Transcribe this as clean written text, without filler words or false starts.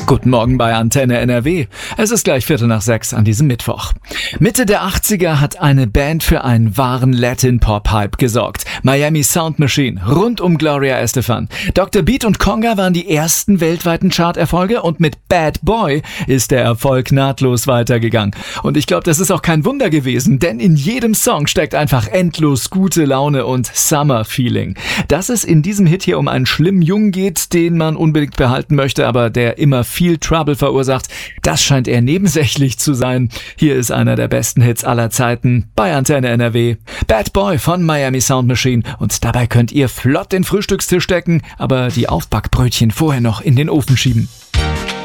Guten Morgen bei Antenne NRW. Es ist gleich 5:45 an diesem Mittwoch. Mitte der 80er hat eine Band für einen wahren Latin-Pop-Hype gesorgt. Miami Sound Machine, rund um Gloria Estefan. Dr. Beat und Conga waren die ersten weltweiten Charterfolge und mit Bad Boy ist der Erfolg nahtlos weitergegangen. Und ich glaube, das ist auch kein Wunder gewesen, denn in jedem Song steckt einfach endlos gute Laune und Summer-Feeling. Dass es in diesem Hit hier um einen schlimmen Jungen geht, den man unbedingt behalten möchte, aber der immer viel Trouble verursacht, das scheint eher nebensächlich zu sein. Hier ist einer der besten Hits aller Zeiten bei Antenne NRW. Bad Boy von Miami Sound Machine. Und dabei könnt ihr flott den Frühstückstisch decken, aber die Aufbackbrötchen vorher noch in den Ofen schieben.